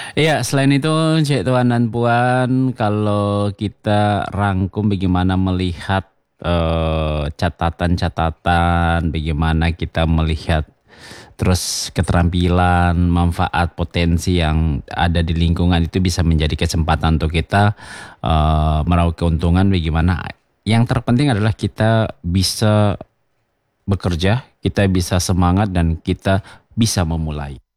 Iya, selain itu Cik Tuan dan Puan, kalau kita rangkum bagaimana melihat catatan-catatan, bagaimana kita melihat terus keterampilan, manfaat, potensi yang ada di lingkungan itu bisa menjadi kesempatan untuk kita meraup keuntungan bagaimana. Yang terpenting adalah kita bisa bekerja, kita bisa semangat dan kita bisa memulai.